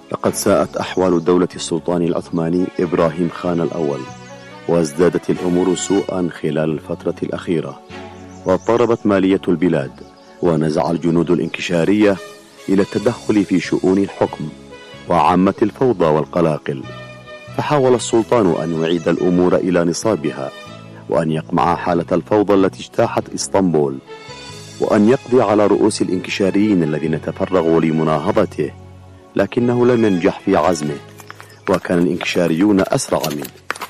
لقد ساءت أحوال دولة السلطان العثماني إبراهيم خان الأول، وازدادت الأمور سوءا خلال الفترة الأخيرة، واضطربت مالية البلاد، ونزع الجنود الانكشارية إلى التدخل في شؤون الحكم، وعمت الفوضى والقلاقل. فحاول السلطان أن يعيد الأمور إلى نصابها، وأن يقمع حالة الفوضى التي اجتاحت إسطنبول، وأن يقضي على رؤوس الانكشاريين الذين تفرغوا لمناهضته، لكنه لم ينجح في عزمه، وكان الانكشاريون أسرع منه.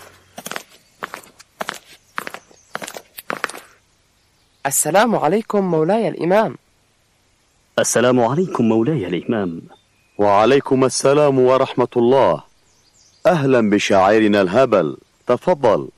السلام عليكم مولاي الإمام. السلام عليكم مولاي الإمام. وعليكم السلام ورحمة الله. أهلا بشاعرنا الهبل، تفضل.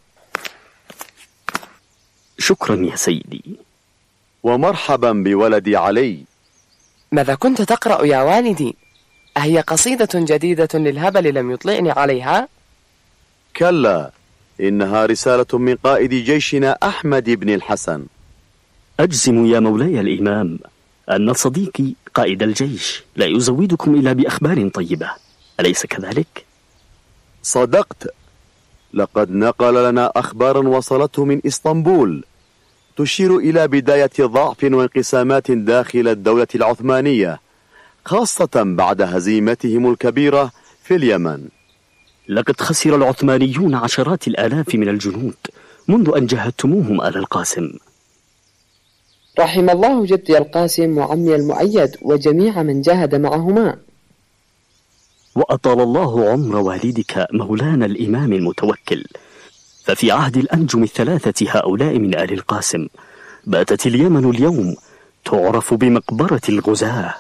شكرا يا سيدي. ومرحبا بولدي علي. ماذا كنت تقرأ يا والدي؟ أهي قصيدة جديدة للهبل لم يطلعني عليها؟ كلا، إنها رسالة من قائد جيشنا أحمد بن الحسن. أجزم يا مولاي الإمام أن صديقي قائد الجيش لا يزودكم إلا بأخبار طيبة، أليس كذلك؟ صدقت، لقد نقل لنا أخبارا وصلته من إسطنبول تشير إلى بداية ضعف وانقسامات داخل الدولة العثمانية، خاصة بعد هزيمتهم الكبيرة في اليمن. لقد خسر العثمانيون عشرات الآلاف من الجنود منذ أن جاهدتموهم آل القاسم. رحم الله جدي القاسم وعمي المؤيد وجميع من جاهد معهما. وأطال الله عمر والدك مولانا الإمام المتوكل. ففي عهد الأنجم الثلاثة هؤلاء من آل القاسم باتت اليمن اليوم تعرف بمقبرة الغزاة.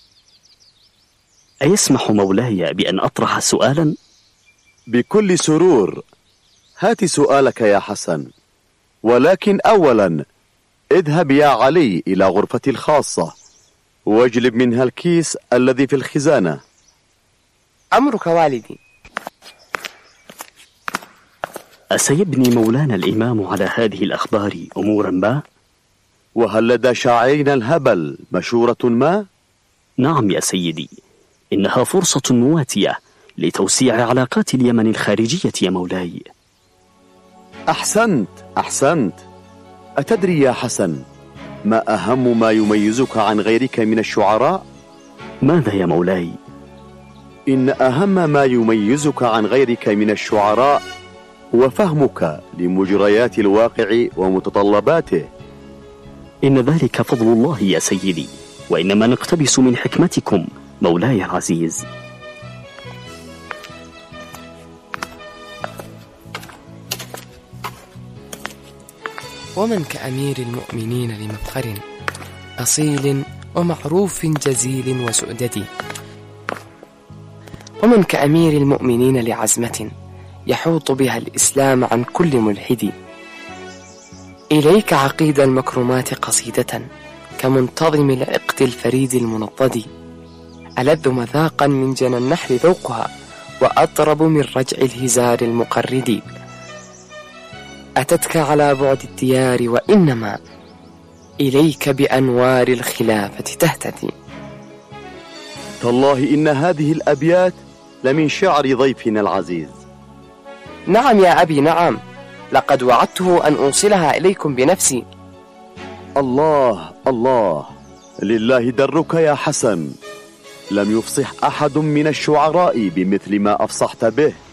أيسمح مولاي بأن أطرح سؤالا؟ بكل سرور، هات سؤالك يا حسن، ولكن أولا اذهب يا علي إلى غرفتي الخاصة واجلب منها الكيس الذي في الخزانة. أمرك والدي. أسيبني مولانا الإمام على هذه الأخبار أمورا ما؟ وهل لدى شاعرنا الهبل مشورة ما؟ نعم يا سيدي، إنها فرصة مواتية لتوسيع علاقات اليمن الخارجية يا مولاي. أحسنت. أتدري يا حسن ما أهم ما يميزك عن غيرك من الشعراء؟ ماذا يا مولاي؟ إن أهم ما يميزك عن غيرك من الشعراء هو فهمك لمجريات الواقع ومتطلباته. إن ذلك فضل الله يا سيدي، وإنما نقتبس من حكمتكم مولاي العزيز. ومن كأمير المؤمنين لمفخر أصيل ومعروف جزيل وسؤدد، ومن كأمير المؤمنين لعزمة يحوط بها الإسلام عن كل ملحد. إليك عقيد المكرمات قصيدة كمنتظم العقد الفريد المنضد، ألذ مذاقا من جنى النحل ذوقها وأطرب من رجع الهزار المقرد. أتتك على بعد الديار وإنما إليك بأنوار الخلافة تهتدي. تالله إن هذه الأبيات لمن شعر ضيفنا العزيز. نعم يا أبي نعم، لقد وعدته أن أوصلها إليكم بنفسي. الله، لله درك يا حسن، لم يفصح أحد من الشعراء بمثل ما أفصحت به.